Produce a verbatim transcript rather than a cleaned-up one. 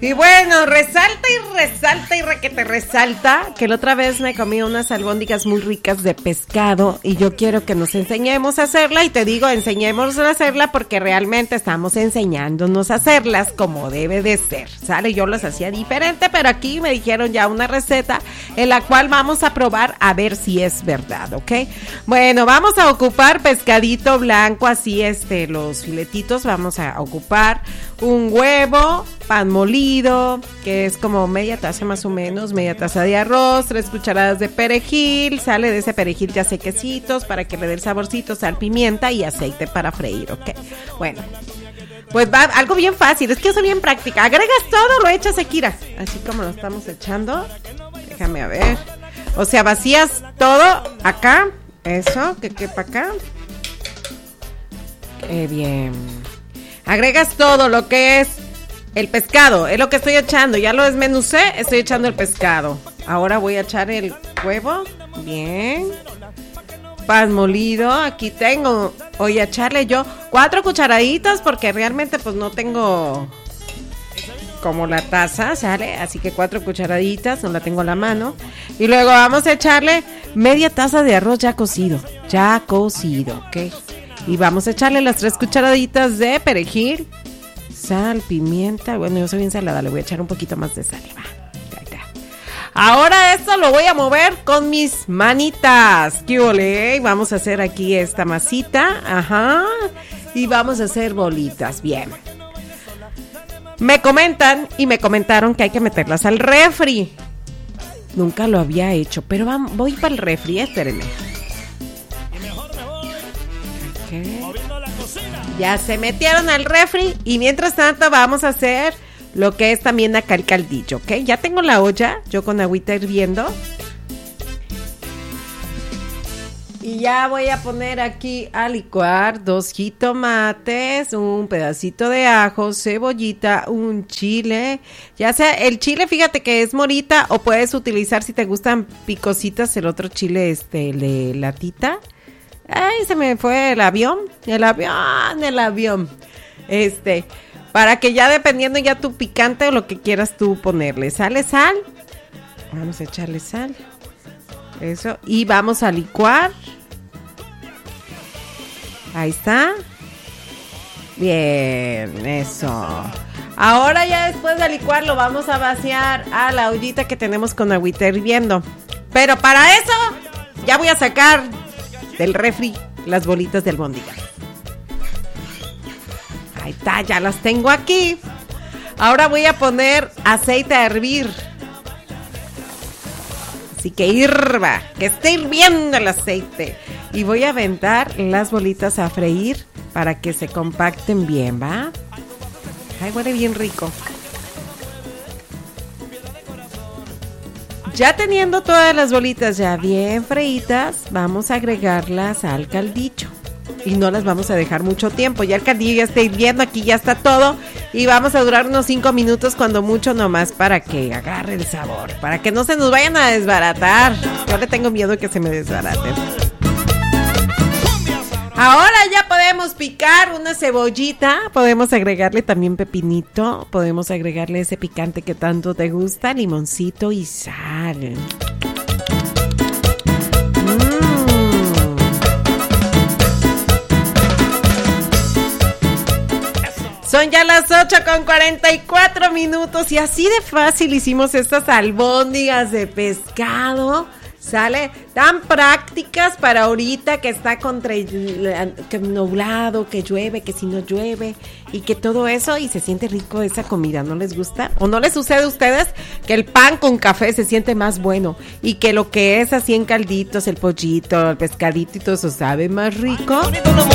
Y bueno, resalta y resalta y requete resalta que la otra vez me comí unas albóndigas muy ricas de pescado y yo quiero que nos enseñemos a hacerla y te digo, enseñémonos a hacerla porque realmente estamos enseñándonos a hacerlas como debe de ser, ¿sale? Yo las hacía diferente, pero aquí me dijeron ya una receta en la cual vamos a probar a ver si es verdad, ¿ok? Bueno, vamos a ocupar pescadito blanco, así este, los filetitos, vamos a ocupar un huevo, pan molido, que es como media taza más o menos, media taza de arroz, tres cucharadas de perejil, sale de ese perejil ya sequecitos para que le dé el saborcito, sal, pimienta y aceite para freír, ¿ok? Bueno, pues va algo bien fácil, es que yo soy bien práctica, agregas todo, lo echas Akira, así como lo estamos echando, déjame a ver, o sea, vacías todo acá, eso, que quepa acá, qué bien, agregas todo lo que es el pescado, es lo que estoy echando, ya lo desmenucé, estoy echando el pescado. Ahora voy a echar el huevo, bien. Pan molido, aquí tengo, voy a echarle yo cuatro cucharaditas porque realmente pues no tengo como la taza, ¿sale? Así que cuatro cucharaditas, no la tengo a la mano. Y luego vamos a echarle media taza de arroz ya cocido, ya cocido, ¿ok? Y vamos a echarle las tres cucharaditas de perejil, sal, pimienta, bueno, yo soy bien salada, le voy a echar un poquito más de sal, va. Ya, ya. Ahora esto lo voy a mover con mis manitas, ¿qué ole? Vamos a hacer aquí esta masita, ajá, y vamos a hacer bolitas, bien. Me comentan y me comentaron que hay que meterlas al refri. Nunca lo había hecho, pero vamos, voy para el refri, espérenme. Okay. Ya se metieron al refri y mientras tanto vamos a hacer lo que es también acá el caldillo, ¿ok? Ya tengo la olla, yo con agüita hirviendo. Y ya voy a poner aquí a licuar dos jitomates, un pedacito de ajo, cebollita, un chile. Ya sea el chile, fíjate que es morita o puedes utilizar si te gustan picositas el otro chile, este, de latita. Ay, se me fue el avión, el avión, el avión. Este, para que ya dependiendo ya tu picante o lo que quieras tú ponerle. ¿Sale sal? Vamos a echarle sal. Eso. Y vamos a licuar. Ahí está. Bien, eso. Ahora ya después de licuar lo vamos a vaciar a la ollita que tenemos con agüita hirviendo. Pero para eso ya voy a sacar del refri las bolitas de albóndiga. Ahí está, ya las tengo aquí. Ahora voy a poner aceite a hervir. Así que hirva, que esté hirviendo el aceite. Y voy a aventar las bolitas a freír para que se compacten bien, ¿va? Ay, huele bien rico. Ya teniendo todas las bolitas ya bien freitas, vamos a agregarlas al caldillo. Y no las vamos a dejar mucho tiempo. Ya el caldillo ya está hirviendo, aquí ya está todo. Y vamos a durar unos cinco minutos cuando mucho nomás para que agarre el sabor. Para que no se nos vayan a desbaratar. Yo le tengo miedo que se me desbaraten. Ahora ya podemos picar una cebollita, podemos agregarle también pepinito, podemos agregarle ese picante que tanto te gusta, limoncito y sal. Mm. Son ya las ocho con cuarenta y cuatro minutos y así de fácil hicimos estas albóndigas de pescado. Sale tan prácticas para ahorita que está contra que nublado, que llueve, que si no llueve y que todo eso y se siente rico esa comida, ¿no les gusta? ¿O no les sucede a ustedes que el pan con café se siente más bueno y que lo que es así en calditos, el pollito, el pescadito y todo eso sabe más rico?